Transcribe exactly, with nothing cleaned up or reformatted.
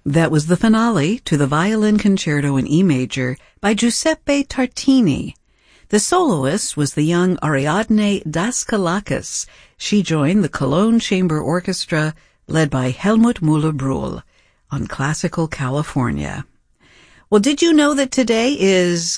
That was the finale to the Violin Concerto in E major by Giuseppe Tartini. The soloist was the young Ariadne Daskalakis. She joined the Cologne Chamber Orchestra, led by Helmut Müller-Brühl, on Classical California. Well, did you know that today is